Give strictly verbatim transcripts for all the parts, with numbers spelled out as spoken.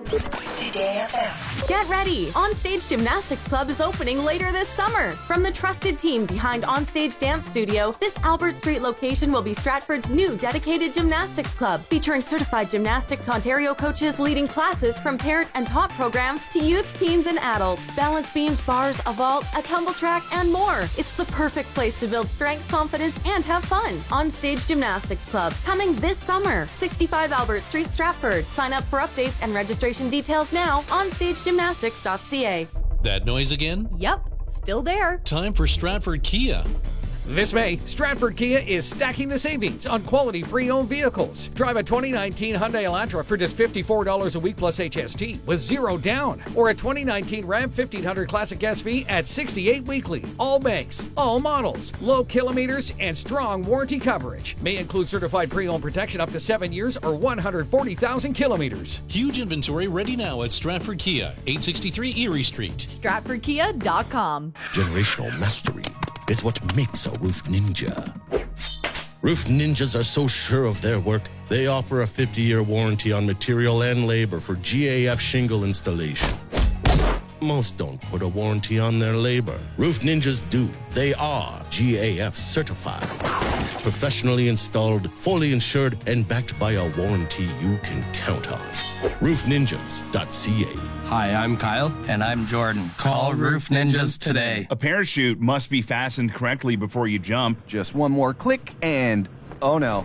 Today F M. Get ready! Onstage Gymnastics Club is opening later this summer. From the trusted team behind Onstage Dance Studio, this Albert Street location will be Stratford's new dedicated gymnastics club, featuring certified Gymnastics Ontario coaches leading classes from parent and top programs to youth, teens, and adults. Balance beams, bars, a vault, a tumble track, and more. It's the perfect place to build strength, confidence, and have fun. Onstage Gymnastics Club, coming this summer. sixty-five Albert Street, Stratford. Sign up for updates and registration details now on stage gymnastics dot c a. That noise again? Yep, still there. Time for Stratford Kia. This May, Stratford Kia is stacking the savings on quality pre-owned vehicles. Drive a twenty nineteen Hyundai Elantra for just fifty-four dollars a week plus H S T with zero down. Or a twenty nineteen Ram fifteen hundred Classic S V at sixty-eight weekly. All makes, all models, low kilometers, and strong warranty coverage. May include certified pre-owned protection up to seven years or one hundred forty thousand kilometers. Huge inventory ready now at Stratford Kia, eight sixty-three Erie Street. Stratford Kia dot com. Generational mastery is what makes a roof ninja. Roof ninjas are so sure of their work, they offer a fifty-year warranty on material and labor for G A F shingle installations. Most don't put a warranty on their labor. Roof ninjas do. They are G A F certified. Professionally installed, fully insured, and backed by a warranty you can count on. roof ninjas dot c a. Hi, I'm Kyle. And I'm Jordan. Call Roof Ninjas today. A parachute must be fastened correctly before you jump. Just one more click and... oh no.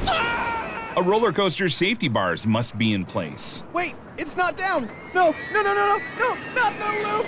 A roller coaster safety bars must be in place. Wait, it's not down. No, no, no, no, no, no, not the loop.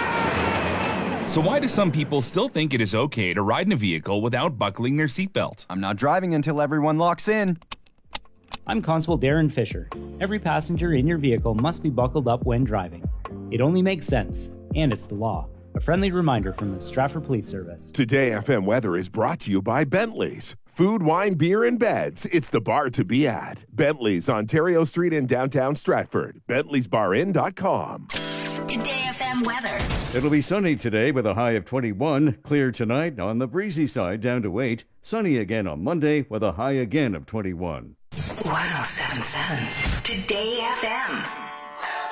So why do some people still think it is okay to ride in a vehicle without buckling their seatbelt? I'm not driving until everyone locks in. I'm Constable Darren Fisher. Every passenger in your vehicle must be buckled up when driving. It only makes sense, and it's the law. A friendly reminder from the Stratford Police Service. Today F M weather is brought to you by Bentley's. Food, wine, beer, and beds. It's the bar to be at. Bentley's, Ontario Street in downtown Stratford. Bentleys Bar Inn dot com. Today F M weather. It'll be sunny today with a high of twenty-one. Clear tonight on the breezy side down to eight. Sunny again on Monday with a high again of twenty-one. one oh seven point seven Today F M.